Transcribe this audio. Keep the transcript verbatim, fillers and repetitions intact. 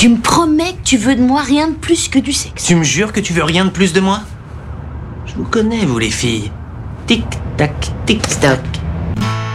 Tu me promets que tu veux de moi rien de plus que du sexe. Tu me jures que tu veux rien de plus de moi? Je vous connais, vous les filles. Tic-tac, tic-tac.